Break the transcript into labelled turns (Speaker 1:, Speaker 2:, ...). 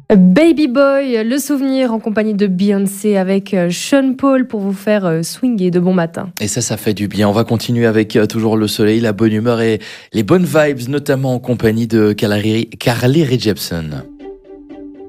Speaker 1: Baby Boy, le souvenir en compagnie de Beyoncé avec Sean Paul pour vous faire swinger de bon matin.
Speaker 2: Et ça fait du bien. On va continuer avec toujours le soleil, la bonne humeur et les bonnes vibes, notamment en compagnie de Carly Rae Jepsen.